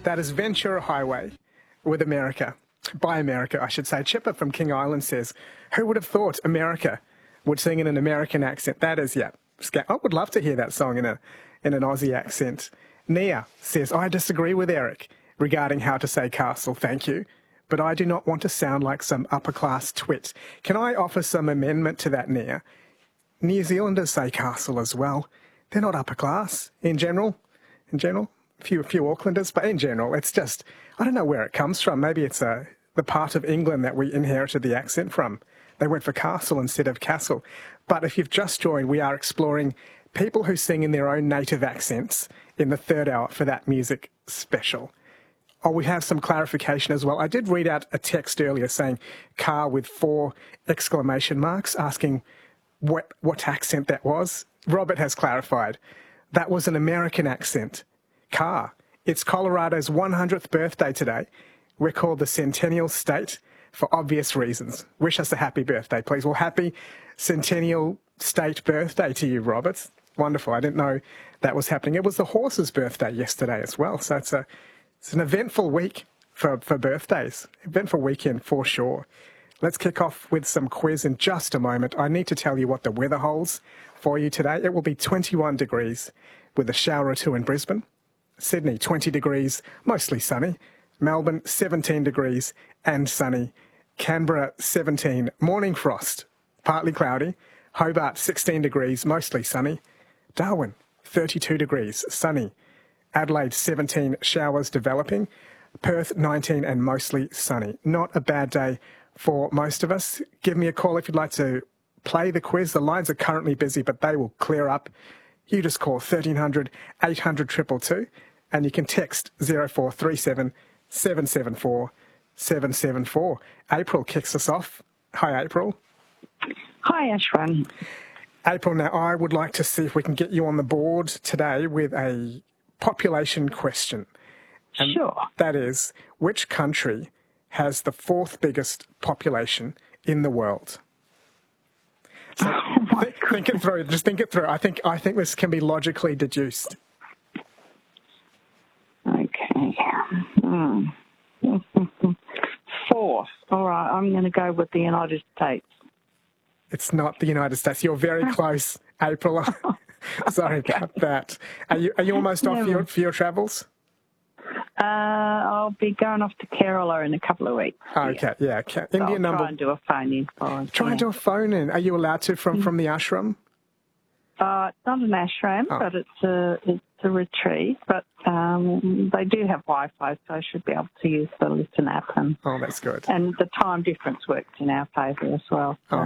That is Ventura Highway with America. By America, I should say. Chipper from King Island says, who would have thought America would sing in an American accent? That is, yeah. I would love to hear that song in an Aussie accent. Nia says, I disagree with Eric regarding how to say castle, thank you, but I do not want to sound like some upper-class twit. Can I offer some amendment to that, Nia? New Zealanders say castle as well. They're not upper-class in general. A few Aucklanders, but in general, it's just, I don't know where it comes from. Maybe it's the part of England that we inherited the accent from. They went for castle instead of castle. But if you've just joined, we are exploring people who sing in their own native accents in the third hour for that music special. Oh, we have some clarification as well. I did read out a text earlier saying car with 4 exclamation marks, asking what accent that was. Robert has clarified. That was an American accent. Car. It's Colorado's 100th birthday today. We're called the Centennial State for obvious reasons. Wish us a happy birthday, please. Well, happy Centennial State birthday to you, Robert. Wonderful. I didn't know that was happening. It was the horse's birthday yesterday as well. So it's an eventful week for birthdays. Eventful weekend for sure. Let's kick off with some quiz in just a moment. I need to tell you what the weather holds for you today. It will be 21 degrees with a shower or two in Brisbane. Sydney, 20 degrees, mostly sunny. Melbourne, 17 degrees and sunny. Canberra, 17, morning frost, partly cloudy. Hobart, 16 degrees, mostly sunny. Darwin, 32 degrees, sunny. Adelaide, 17, showers developing. Perth, 19 and mostly sunny. Not a bad day for most of us. Give me a call if you'd like to play the quiz. The lines are currently busy, but they will clear up. You just call 1300 800 222 and you can text 0437 774 774. April kicks us off. Hi, April. Hi, Ashwin. April, now I would like to see if we can get you on the board today with a population question. And sure. That is, which country has the 4th biggest population in the world? So think it through. Just think it through. I think this can be logically deduced. Okay. 4th. All right. I'm going to go with the United States. It's not the United States. You're very close, April. Sorry about that. Are you almost off for your travels? I'll be going off to Kerala in a couple of weeks. Okay, yeah. India I'll number. try and do a phone-in. Try and do a phone-in. Are you allowed to from the ashram? It's not an ashram, but it's a retreat. But they do have Wi-Fi, so I should be able to use the Listen app. Oh, that's good. And the time difference works in our favour as well. So.